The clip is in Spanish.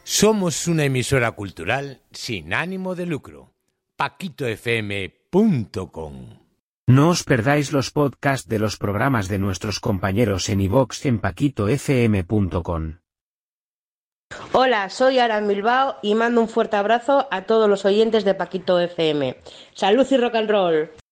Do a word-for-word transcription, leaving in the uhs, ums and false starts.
Somos una emisora cultural sin ánimo de lucro. paquito f m punto com. No os perdáis los podcasts de los programas de nuestros compañeros en iVoox en paquito f m punto com. Hola, soy Aran Bilbao y mando un fuerte abrazo a todos los oyentes de Paquito F M. ¡Salud y rock and roll!